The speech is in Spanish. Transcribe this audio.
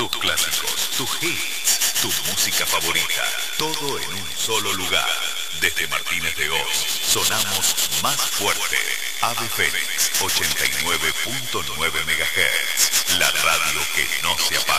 tus clásicos, tus hits, tu música favorita, todo en un solo lugar. Desde Martínez de Oz, sonamos más fuerte. Ave Fénix 89.9 MHz, la radio que no se apaga.